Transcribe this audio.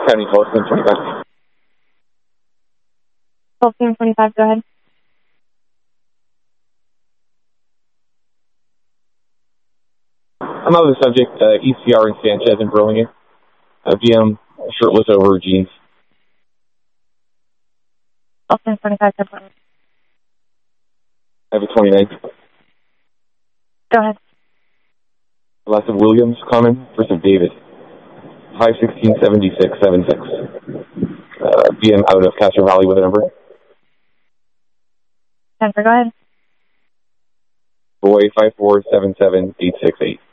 County, Folsom 25. Folsom 25, go ahead. I'm out of the subject, ECR and Sanchez in Burlingame. VM, shirtless over jeans. Folsom 25, go ahead. I have a 29. Go ahead. Last of Williams, Common, first of David. 516-76-76. VM out of Castro Valley with a number. 10 for, go ahead. Boy, 5477868.